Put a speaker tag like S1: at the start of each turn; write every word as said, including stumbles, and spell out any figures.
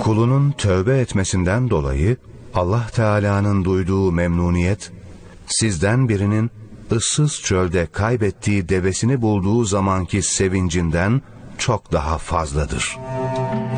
S1: Kulunun tövbe etmesinden dolayı Allah Teala'nın duyduğu memnuniyet, sizden birinin ıssız çölde kaybettiği devesini bulduğu zamanki sevincinden çok daha fazladır.